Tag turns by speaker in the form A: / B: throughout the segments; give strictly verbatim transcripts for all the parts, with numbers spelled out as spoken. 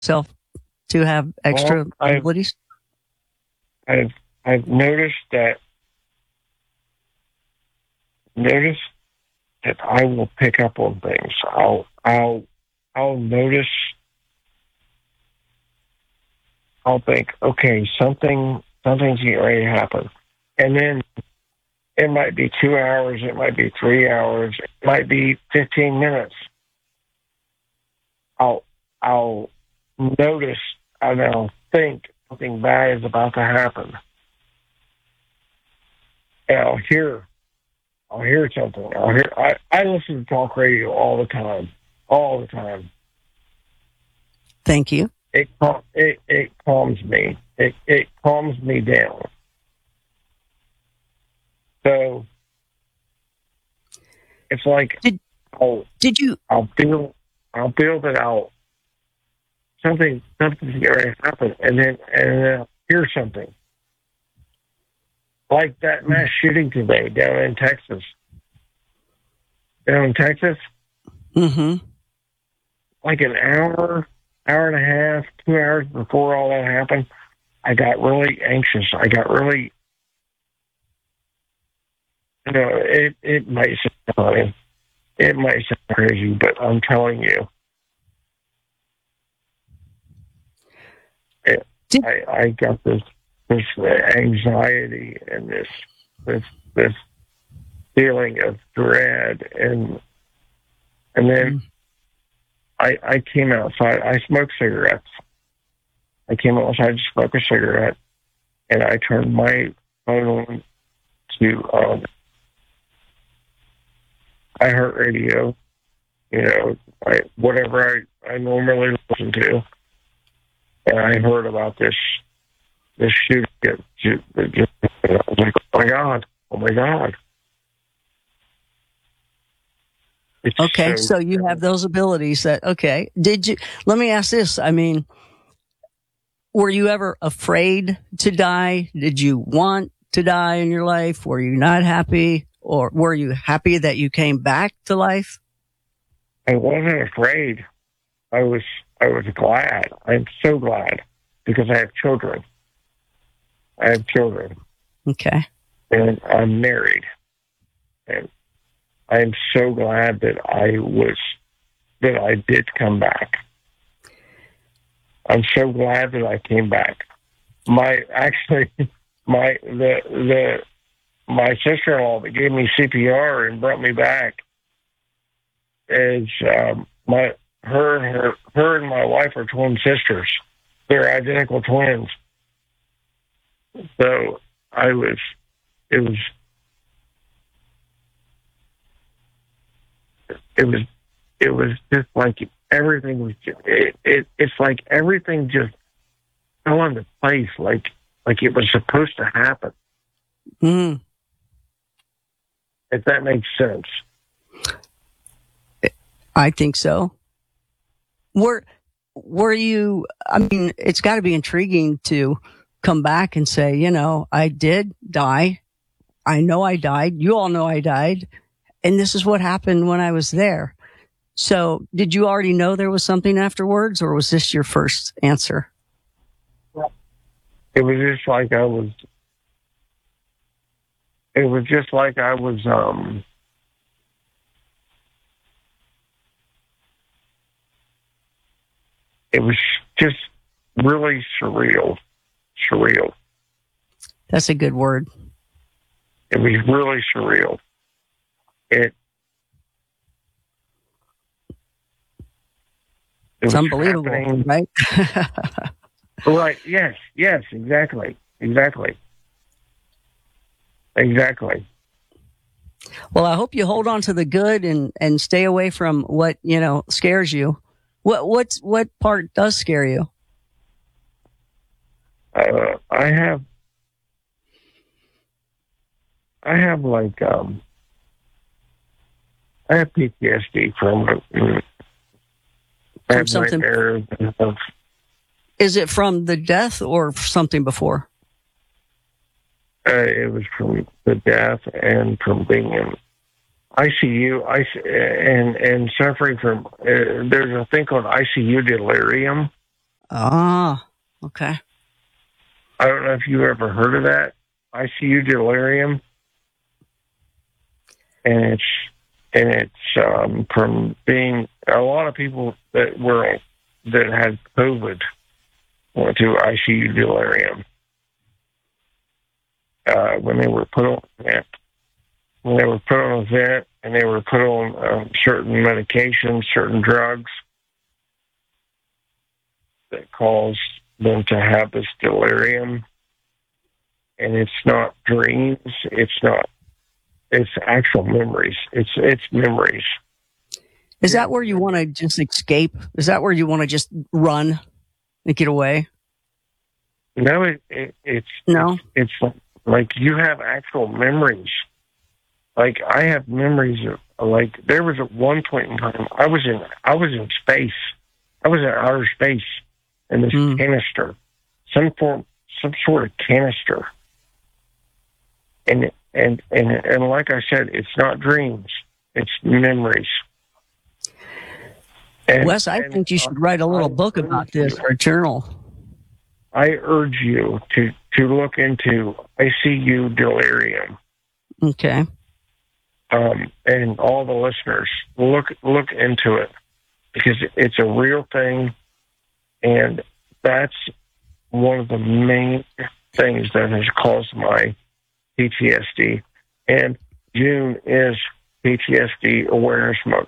A: yourself to have extra
B: well, I've,
A: abilities?
B: I've I've noticed that noticed that I will pick up on things. I'll I'll I'll notice. I'll think, okay, something something's getting ready to happen, and then it might be two hours, it might be three hours, it might be fifteen minutes. I'll I'll notice and I'll think something bad is about to happen, and I'll hear I'll hear something. I'll hear. I, I listen to talk radio all the time, all the time.
A: Thank you.
B: It it it calms me. It it calms me down. So it's like
A: did,
B: I'll
A: did you?
B: I'll feel I'll feel that I'll something something's getting ready to happen, and then and then I'll hear something like that mass shooting today down in Texas. Down in Texas,
A: mm-hmm.
B: like an hour, hour and a half, two hours before all that happened, I got really anxious. I got really, you know, it, it might sound funny. It might sound crazy, but I'm telling you, it, I, I got this, this anxiety and this, this, this feeling of dread, and and then mm. I I came outside. I smoked cigarettes. I came outside to smoke a cigarette, and I turned my phone on to um, iHeartRadio, you know, I, whatever I, I normally listen to, and I heard about this this shooting. It just, I was like, oh my god, oh my god. It's
A: okay,
B: so,
A: so you have those abilities that, okay. Did you, let me ask this. I mean, were you ever afraid to die? Did you want to die in your life? Were you not happy? Or were you happy that you came back to life?
B: I wasn't afraid. I was, I was glad. I'm so glad because I have children. I have children.
A: Okay.
B: And I'm married. And I'm so glad that I was, that I did come back. I'm so glad that I came back. My, actually, my, the, the, my sister-in-law that gave me C P R and brought me back is, um, my, her, her, her and my wife are twin sisters. They're identical twins. So I was, it was, It was, it was just like everything was. Just, it, it, it's like everything just fell into place, like like it was supposed to happen.
A: Mm.
B: If that makes sense.
A: I think so. Were were you? I mean, it's got to be intriguing to come back and say, you know, I did die. I know I died. You all know I died. And this is what happened when I was there. So did you already know there was something afterwards, or was this your first answer?
B: It was just like I was, it was just like I was, um, it was just really surreal, surreal.
A: That's a good word.
B: It was really surreal. It, it
A: it's unbelievable,
B: happening.
A: Right?
B: Right. Yes. Yes. Exactly. Exactly. Exactly.
A: Well, I hope you hold on to the good and, and stay away from what, you know, scares you. What, what's, what part does scare you?
B: Uh, I have, I have like, um, I have P T S D from, uh,
A: from something.
B: Of,
A: Is it from the death or something before?
B: Uh, it was from the death and from being in I C U, I, and and suffering from. Uh, there's a thing called I C U delirium,
A: Ah, okay.
B: I don't know if you ever heard of that. I C U delirium. And it's, and it's, um, from being, a lot of people that were, that had COVID went to I C U delirium. Uh, when they were put on vent, when they were put on a vent and they were put on um, certain medications, certain drugs that caused them to have this delirium. And it's not dreams. It's not, it's actual memories. It's, it's memories.
A: Is that where you want to just escape? Is that where you want to just run and get away?
B: No, it, it, it's,
A: no,
B: it's, it's like you have actual memories. Like I have memories of, like, there was at one point in time, I was in, I was in space. I was in outer space in this mm. canister, some form, some sort of canister. And, and, and, and like I said, it's not dreams, it's memories.
A: And, Wes, I think you should write a little I book about this or a journal.
B: I urge you to, to look into I C U delirium.
A: Okay.
B: Um, and all the listeners, look, look into it because it's a real thing. And that's one of the main things that has caused my P T S D. And June is P T S D Awareness Month.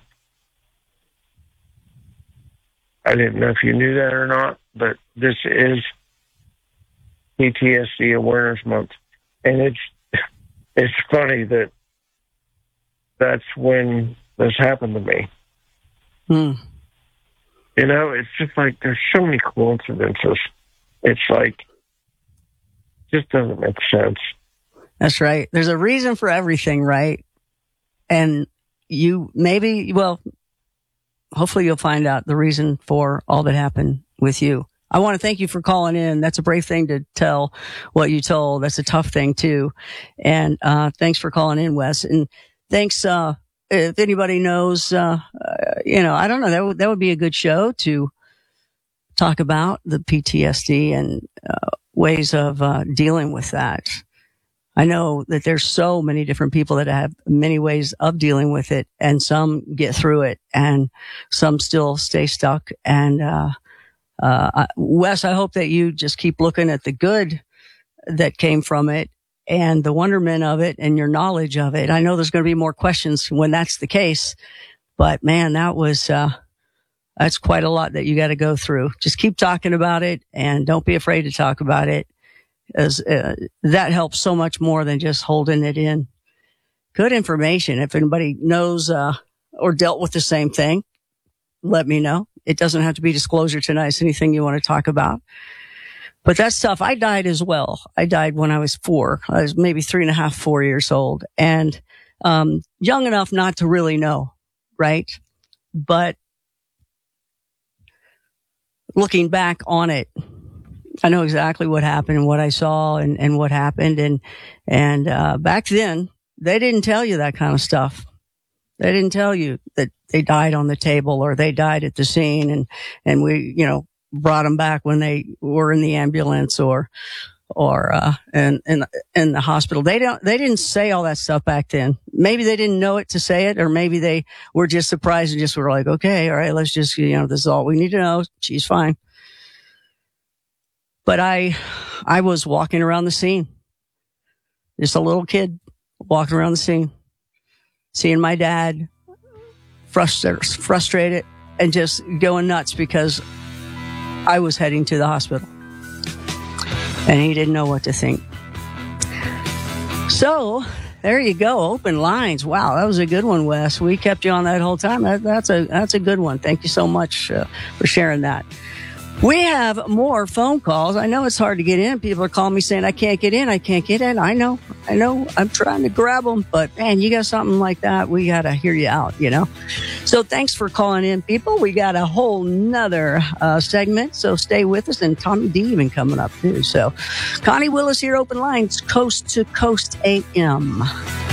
B: I didn't know if you knew that or not, but this is P T S D Awareness Month. And it's, it's funny that that's when this happened to me.
A: Hmm.
B: You know, it's just like there's so many coincidences. It's like, just doesn't make sense.
A: That's right. There's a reason for everything, right? And you maybe, well, hopefully you'll find out the reason for all that happened with you. I want to thank you for calling in. That's a brave thing to tell what you told. That's a tough thing too. And, uh, thanks for calling in, Wes. And thanks, uh, if anybody knows, uh, uh you know, I don't know, that would, that would be a good show to talk about the P T S D and, uh, ways of, uh, dealing with that. I know that there's so many different people that have many ways of dealing with it, and some get through it and some still stay stuck. And, uh, uh, Wes, I hope that you just keep looking at the good that came from it and the wonderment of it and your knowledge of it. I know there's going to be more questions when that's the case, but man, that was, uh, that's quite a lot that you got to go through. Just keep talking about it and don't be afraid to talk about it. As uh, that helps so much more than just holding it in. Good information. If anybody knows uh, or dealt with the same thing, let me know. It doesn't have to be disclosure tonight. It's anything you want to talk about. But that's tough. I died as well. I died when I was four. I was maybe three and a half, four years old, and um, young enough not to really know, right? But looking back on it, I know exactly what happened and what I saw and, and what happened. And, and, uh, back then they didn't tell you that kind of stuff. They didn't tell you that they died on the table or they died at the scene and, and we, you know, brought them back when they were in the ambulance or, or, uh, in, in, in the hospital. They don't, they didn't say all that stuff back then. Maybe they didn't know it to say it, or maybe they were just surprised and just were like, okay, all right, let's just, you know, this is all we need to know. She's fine. But I, I was walking around the scene, just a little kid walking around the scene, seeing my dad frustrated, frustrated and just going nuts because I was heading to the hospital and he didn't know what to think. So there you go. Open lines. Wow. That was a good one, Wes. We kept you on that whole time. That, that's a, that's a good one. Thank you so much uh, for sharing that. We have more phone calls. I know it's hard to get in. People are calling me saying, I can't get in. I can't get in. I know. I know. I'm trying to grab them. But, man, you got something like that, we got to hear you out, you know. So thanks for calling in, people. We got a whole nother uh, segment. So stay with us. And Tommy D even coming up, too. So Connie Willis here, Open Lines, Coast to Coast A M.